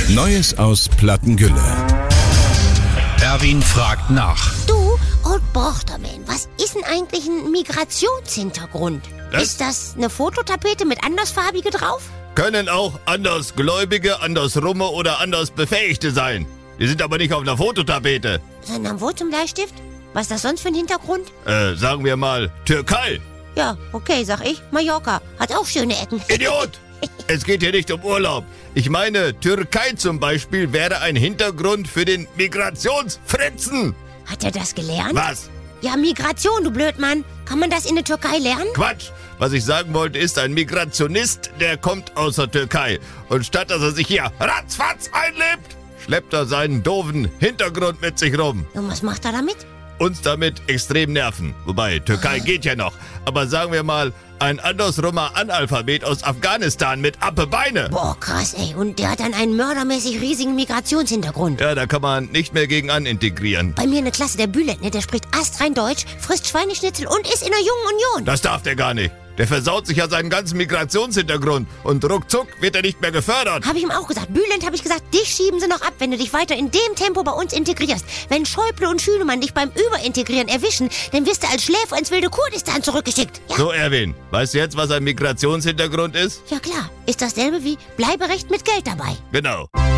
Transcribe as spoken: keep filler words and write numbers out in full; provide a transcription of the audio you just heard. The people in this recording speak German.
Neues aus Plattengülle. Erwin fragt nach. Du, Old Borchterman, was ist denn eigentlich ein Migrationshintergrund? Das? Ist das eine Fototapete mit andersfarbige drauf? Können auch Andersgläubige, Andersrumme oder Andersbefähigte sein. Die sind aber nicht auf einer Fototapete. Sondern wo zum Bleistift? Was ist das sonst für ein Hintergrund? Äh, sagen wir mal Türkei. Ja, okay, sag ich. Mallorca hat auch schöne Ecken. Idiot! Es geht hier nicht um Urlaub. Ich meine, Türkei zum Beispiel wäre ein Hintergrund für den Migrationsfritzen. Hat er das gelernt? Was? Ja, Migration, du Blödmann. Kann man das in der Türkei lernen? Quatsch! Was ich sagen wollte ist, ein Migrationist, der kommt aus der Türkei. Und statt dass er sich hier ratzfatz einlebt, schleppt er seinen doofen Hintergrund mit sich rum. Und was macht er damit? Uns damit extrem nerven. Wobei, Türkei geht ja noch. Aber sagen wir mal, ein andersrummer Analphabet aus Afghanistan mit Appe Beine. Boah, krass, ey. Und der hat dann einen mördermäßig riesigen Migrationshintergrund. Ja, da kann man nicht mehr gegen an integrieren. Bei mir in der Klasse der Bülent, ne, der spricht astrein Deutsch, frisst Schweineschnitzel und ist in der Jungen Union. Das darf der gar nicht. Der versaut sich ja seinen ganzen Migrationshintergrund und ruckzuck wird er nicht mehr gefördert. Habe ich ihm auch gesagt. Bülent, habe ich gesagt, dich schieben sie noch ab, wenn du dich weiter in dem Tempo bei uns integrierst. Wenn Schäuble und Schülemann dich beim Überintegrieren erwischen, dann wirst du als Schläfer ins wilde Kurdistan zurückgeschickt. Ja, So, Erwin, weißt du jetzt, was ein Migrationshintergrund ist? ja klar. Ist dasselbe wie Bleiberecht mit Geld dabei. Genau.